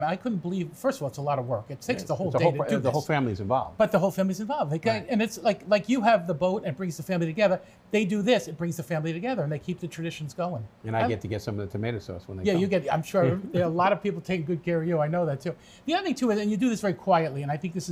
I couldn't believe. First of all, it's a lot of work. It takes the whole The day whole, to do the this. whole family's involved. But the whole family's involved. Right. And it's like you have the boat and brings the family together. They do this, it brings the family together, and they keep the traditions going. And I get to get some of the tomato sauce when they Yeah, come. you get. I'm sure there are a lot of people taking good care of you. I know that too. The other thing too is, and you do this very quietly, and I think this is